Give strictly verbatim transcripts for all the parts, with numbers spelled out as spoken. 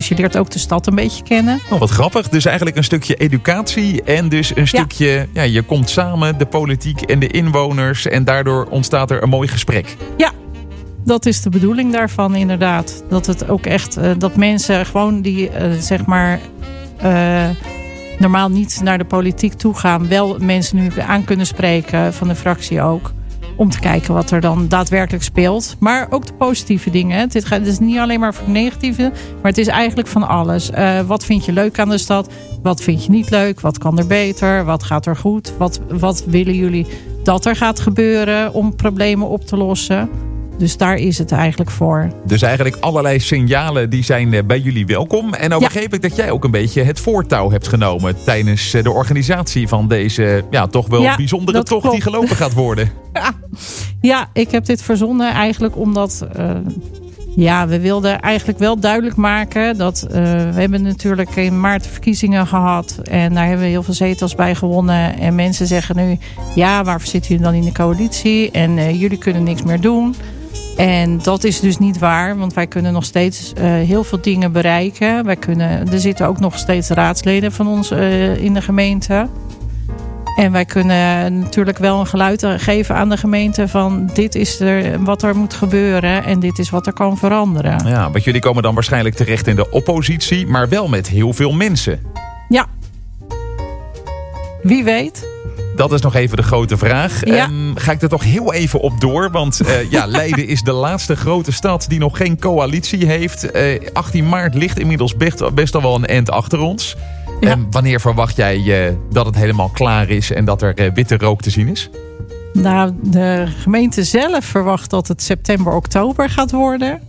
Dus je leert ook de stad een beetje kennen. Oh, wat grappig. Dus eigenlijk een stukje educatie en dus een stukje... Ja. ja, je komt samen, de politiek en de inwoners... en daardoor ontstaat er een mooi gesprek. Ja, dat is de bedoeling daarvan inderdaad. Dat het ook echt, uh, dat mensen gewoon die, uh, zeg maar... Uh, normaal niet naar de politiek toe gaan... wel mensen nu aan kunnen spreken, van de fractie ook... om te kijken wat er dan daadwerkelijk speelt. Maar ook de positieve dingen. Het is, het is niet alleen maar voor het negatieve... maar het is eigenlijk van alles. Uh, wat vind je leuk aan de stad? Wat vind je niet leuk? Wat kan er beter? Wat gaat er goed? Wat, wat willen jullie dat er gaat gebeuren... om problemen op te lossen? Dus daar is het eigenlijk voor. Dus eigenlijk allerlei signalen die zijn bij jullie welkom. En nou ja. begreep ik dat jij ook een beetje het voortouw hebt genomen... tijdens de organisatie van deze ja, toch wel ja, bijzondere tocht klopt. Die gelopen gaat worden. Ja. ja, ik heb dit verzonnen eigenlijk omdat... Uh, ja, we wilden eigenlijk wel duidelijk maken dat... Uh, we hebben natuurlijk in maart verkiezingen gehad... en daar hebben we heel veel zetels bij gewonnen. En mensen zeggen nu... ja, waarvoor zitten jullie dan in de coalitie? En uh, jullie kunnen niks meer doen... En dat is dus niet waar, want wij kunnen nog steeds uh, heel veel dingen bereiken. Wij kunnen, er zitten ook nog steeds raadsleden van ons uh, in de gemeente. En wij kunnen natuurlijk wel een geluid geven aan de gemeente van dit is er wat er moet gebeuren en dit is wat er kan veranderen. Ja, want jullie komen dan waarschijnlijk terecht in de oppositie, maar wel met heel veel mensen. Ja. Wie weet. Dat is nog even de grote vraag. Ja. Um, ga ik er toch heel even op door. Want uh, ja, Leiden is de laatste grote stad die nog geen coalitie heeft. Uh, achttien maart ligt inmiddels best, best al wel een eind achter ons. Ja. Um, wanneer verwacht jij uh, dat het helemaal klaar is en dat er uh, witte rook te zien is? Nou, de gemeente zelf verwacht dat het september, oktober gaat worden.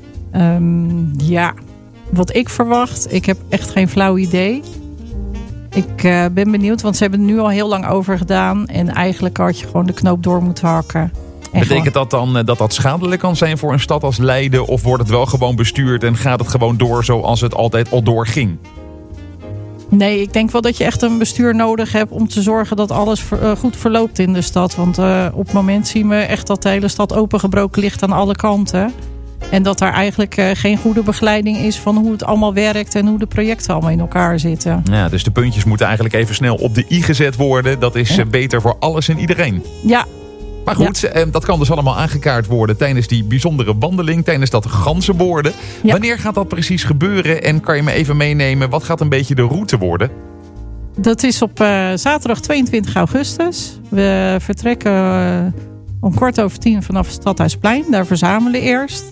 Um, ja, wat ik verwacht, ik heb echt geen flauw idee. Ik uh, ben benieuwd, want ze hebben er nu al heel lang over gedaan. En eigenlijk had je gewoon de knoop door moeten hakken. En Betekent gewoon... dat dan uh, dat dat schadelijk kan zijn voor een stad als Leiden? Of wordt het wel gewoon bestuurd en gaat het gewoon door zoals het altijd al doorging? Nee, ik denk wel dat je echt een bestuur nodig hebt om te zorgen dat alles ver, uh, goed verloopt in de stad. Want uh, op het moment zien we echt dat de hele stad opengebroken ligt aan alle kanten. En dat daar eigenlijk uh, geen goede begeleiding is van hoe het allemaal werkt en hoe de projecten allemaal in elkaar zitten. Ja, dus de puntjes moeten eigenlijk even snel op de i gezet worden. Dat is ja. beter voor alles en iedereen. Ja. Maar goed, ja. dat kan dus allemaal aangekaart worden tijdens die bijzondere wandeling, tijdens dat ganzenborden. Ja. Wanneer gaat dat precies gebeuren en kan je me even meenemen, wat gaat een beetje de route worden? Dat is op uh, zaterdag tweeëntwintig augustus. We vertrekken uh, om kwart over tien vanaf het Stadhuisplein. Daar verzamelen we eerst.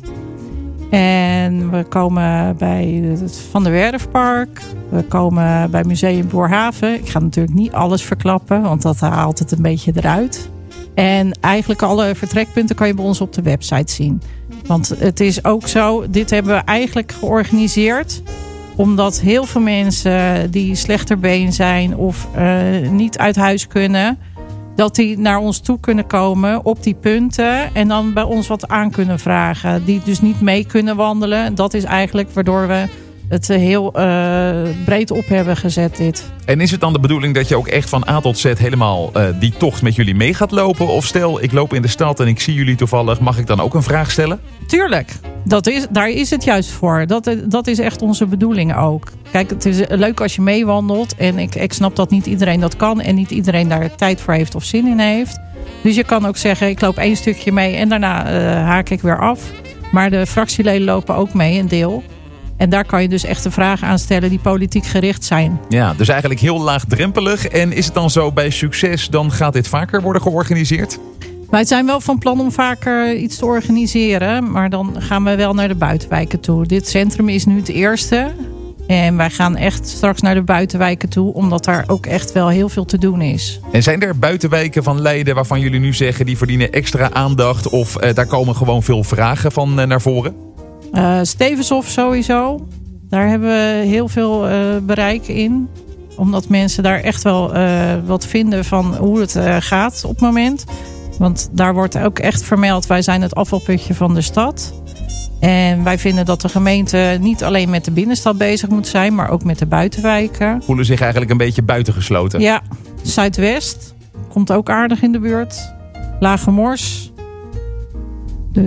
En we komen bij het Van der Werfpark. We komen bij Museum Boerhaven. Ik ga natuurlijk niet alles verklappen, want dat haalt het een beetje eruit. En eigenlijk alle vertrekpunten kan je bij ons op de website zien. Want het is ook zo, dit hebben we eigenlijk georganiseerd omdat heel veel mensen die slechterbeen zijn of uh, niet uit huis kunnen, dat die naar ons toe kunnen komen op die punten en dan bij ons wat aan kunnen vragen. Die dus niet mee kunnen wandelen. Dat is eigenlijk waardoor we het heel uh, breed op hebben gezet dit. En is het dan de bedoeling dat je ook echt van A tot Z helemaal uh, die tocht met jullie mee gaat lopen? Of stel, ik loop in de stad en ik zie jullie toevallig, mag ik dan ook een vraag stellen? Tuurlijk, dat is, daar is het juist voor. Dat, dat is echt onze bedoeling ook. Kijk, het is leuk als je meewandelt en ik, ik snap dat niet iedereen dat kan en niet iedereen daar tijd voor heeft of zin in heeft. Dus je kan ook zeggen, ik loop één stukje mee en daarna uh, haak ik weer af. Maar de fractieleden lopen ook mee, een deel. En daar kan je dus echt de vragen aan stellen die politiek gericht zijn. Ja, dus eigenlijk heel laagdrempelig. En is het dan zo bij succes, dan gaat dit vaker worden georganiseerd? Wij zijn wel van plan om vaker iets te organiseren. Maar dan gaan we wel naar de buitenwijken toe. Dit centrum is nu het eerste. En wij gaan echt straks naar de buitenwijken toe. Omdat daar ook echt wel heel veel te doen is. En zijn er buitenwijken van Leiden waarvan jullie nu zeggen die verdienen extra aandacht? Of eh, daar komen gewoon veel vragen van eh, naar voren? Uh, Stevenshof sowieso. Daar hebben we heel veel uh, bereik in. Omdat mensen daar echt wel uh, wat vinden van hoe het uh, gaat op het moment. Want daar wordt ook echt vermeld, wij zijn het afvalputje van de stad. En wij vinden dat de gemeente niet alleen met de binnenstad bezig moet zijn, maar ook met de buitenwijken. Voelen zich eigenlijk een beetje buitengesloten. Ja, Zuidwest komt ook aardig in de buurt. Lage Mors. Dus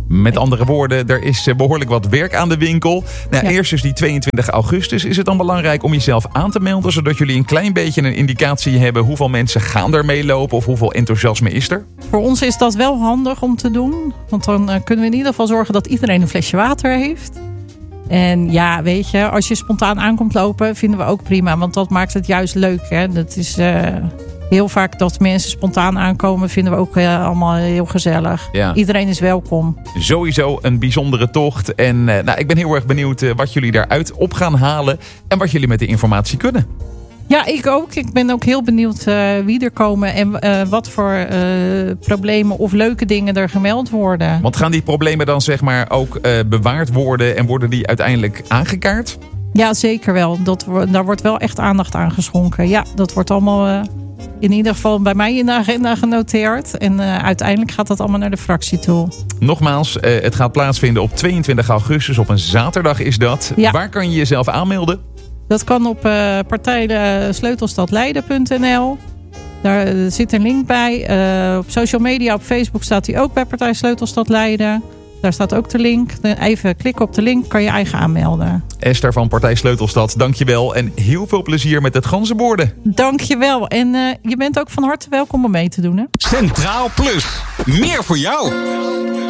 Met andere woorden, er is behoorlijk wat werk aan de winkel. Nou, ja. Eerst dus die tweeëntwintig augustus. Is het dan belangrijk om jezelf aan te melden, zodat jullie een klein beetje een indicatie hebben hoeveel mensen gaan er meelopen of hoeveel enthousiasme is er? Voor ons is dat wel handig om te doen. Want dan uh, kunnen we in ieder geval zorgen dat iedereen een flesje water heeft. En ja, weet je, als je spontaan aankomt lopen, vinden we ook prima. Want dat maakt het juist leuk. Hè? Dat is uh, heel vaak dat mensen spontaan aankomen, vinden we ook uh, allemaal heel gezellig. Ja. Iedereen is welkom. Sowieso een bijzondere tocht. En uh, nou, ik ben heel erg benieuwd uh, wat jullie daaruit op gaan halen. En wat jullie met de informatie kunnen. Ja, ik ook. Ik ben ook heel benieuwd uh, wie er komen en uh, wat voor uh, problemen of leuke dingen er gemeld worden. Want gaan die problemen dan zeg maar ook uh, bewaard worden en worden die uiteindelijk aangekaart? Ja, zeker wel. Dat, daar wordt wel echt aandacht aan geschonken. Ja, dat wordt allemaal uh, in ieder geval bij mij in de agenda genoteerd. En uh, uiteindelijk gaat dat allemaal naar de fractie toe. Nogmaals, uh, het gaat plaatsvinden op tweeëntwintig augustus. Op een zaterdag is dat. Ja. Waar kan je jezelf aanmelden? Dat kan op uh, partij sleutelstadleiden punt n l. Daar uh, zit een link bij. Uh, op social media, op Facebook staat hij ook bij Partij Sleutelstad Leiden. Daar staat ook de link. Even klikken op de link, kan je eigen aanmelden. Esther van Partij Sleutelstad, dankjewel. En heel veel plezier met het ganzenborden. Dankjewel. En uh, je bent ook van harte welkom om mee te doen. Hè? Centraal Plus. Meer voor jou.